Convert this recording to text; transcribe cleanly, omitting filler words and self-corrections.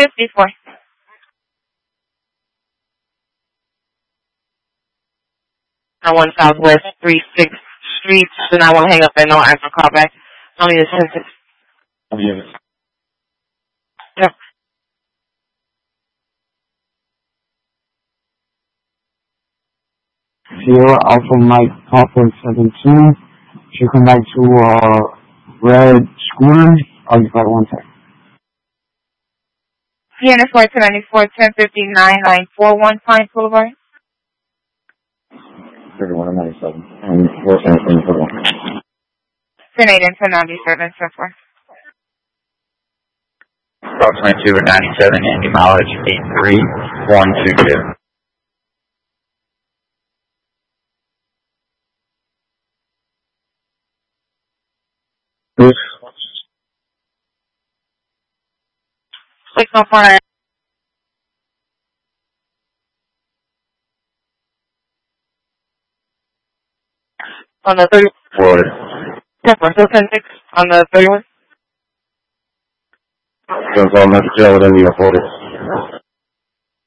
54. I want Southwest 36th Street, so I won't hang up and no answer call back. Only the census. Yep. Sierra Alpha Mike Papa 17. Should come back to red scooter. I'll be part 1 sec. Vienna 4294 1059 941 Pine Boulevard. 3197. And 417 10-8 and 1097, so forth. Route 22 at 97, Andy mileage 83122. Bruce. 604. On the 30. Florida. Yeah, we're still 10-6 on the 31. Don't call Metro Jail with India, Florida.